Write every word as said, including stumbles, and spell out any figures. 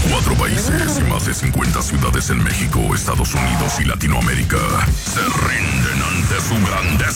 Cuatro países y más de cincuenta ciudades en México, Estados Unidos y Latinoamérica se rinden ante su grandeza.